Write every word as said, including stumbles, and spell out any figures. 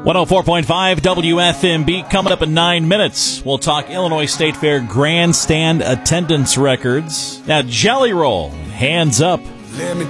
one oh four point five W F M B coming up in nine minutes. We'll talk Illinois State Fair grandstand attendance records. Now, Jelly Roll, Hands Up. Let me